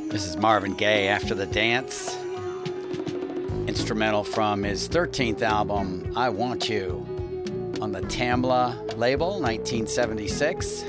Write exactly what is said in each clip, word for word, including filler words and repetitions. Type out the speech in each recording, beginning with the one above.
This is Marvin Gaye, After the Dance. Instrumental from his thirteenth album, I Want You, on the Tamla label, nineteen seventy-six.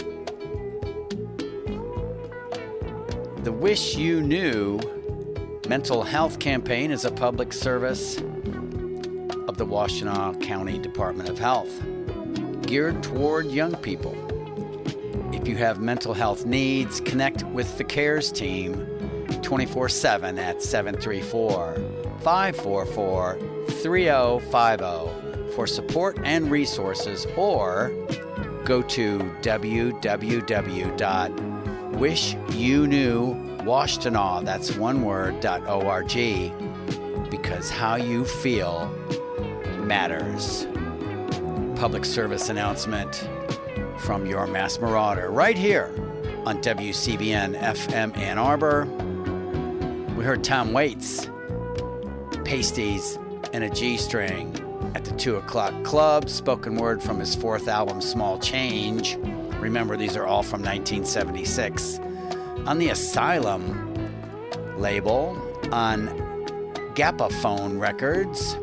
The Wish You Knew mental health campaign is a public service of the Washtenaw County Department of Health, geared toward young people. If you have mental health needs, connect with the CARES team twenty-four seven at seven three four, five four four, three zero five zero for support and resources, or go to w w w dot wish you knew washtenaw, that's one word, dot org, because how you feel matters. Public service announcement from your Mass Marauder right here on W C B N F M Ann Arbor. We heard Tom Waits, Pasties and a G-String at the two o'clock Club, spoken word from his fourth album, Small Change. Remember, these are all from nineteen seventy-six. On the Asylum label, on Gapaphone Records,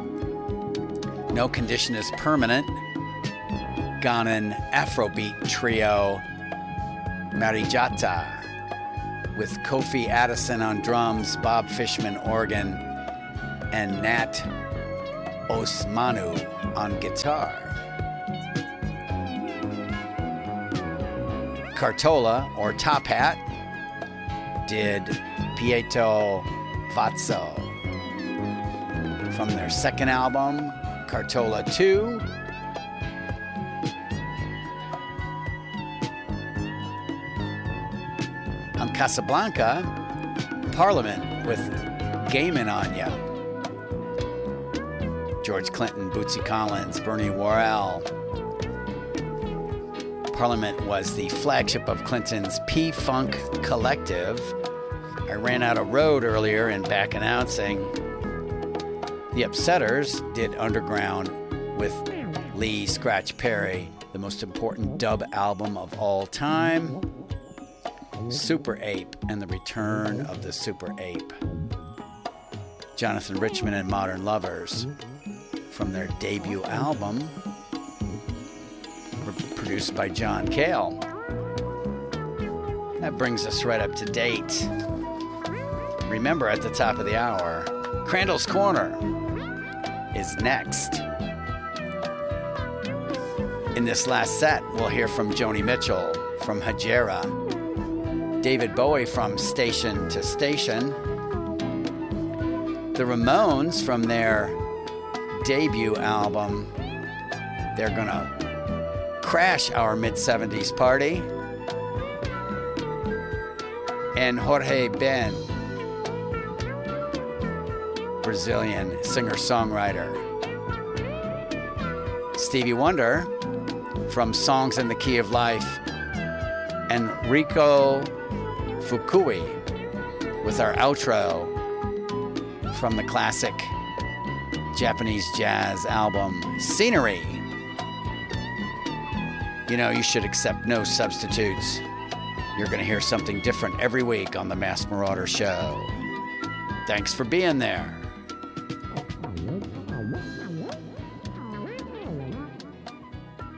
No Condition is Permanent, Ghanan Afrobeat trio Marijata, with Kofi Addison on drums, Bob Fishman organ, and Nat Osmanu on guitar. Cartola, or Top Hat, did Pieto Vazzo from their second album, Cartola two. On Casablanca, Parliament with Gaiman on Ya. George Clinton, Bootsy Collins, Bernie Worrell. Parliament was the flagship of Clinton's P-Funk Collective. I ran out of road earlier in back announcing. The Upsetters did Underground with Lee Scratch Perry, the most important dub album of all time. Super Ape and the Return of the Super Ape. Jonathan Richman and Modern Lovers from their debut album, produced by John Cale. That brings us right up to date. Remember, at the top of the hour, Crandall's Corner is next. In this last set, we'll hear from Joni Mitchell from Hajera, David Bowie from Station to Station, the Ramones from their debut album, They're Gonna Crash Our Mid-seventies Party, and Jorge Ben, Brazilian singer-songwriter. Stevie Wonder from Songs in the Key of Life, and Rico Fukui with our outro from the classic Japanese jazz album Scenery. You know, you should accept no substitutes. You're going to hear something different every week on the Mass Marauder Show. Thanks for being there.